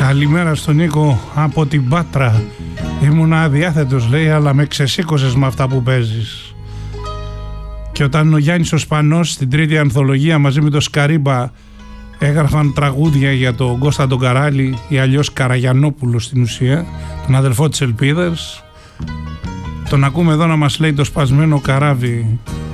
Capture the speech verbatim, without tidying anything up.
Καλημέρα στον Νίκο από την Πάτρα. Ήμουν αδιάθετος, λέει, αλλά με ξεσήκωσες με αυτά που παίζεις. Και όταν ο Γιάννης ο Σπανός στην τρίτη ανθολογία μαζί με τον Σκαρίμπα έγραφαν τραγούδια για τον Κώστα τον Καράλη ή αλλιώς Καραγιανόπουλο στην ουσία, τον αδελφό της Ελπίδας, τον ακούμε εδώ να μας λέει το σπασμένο καράβι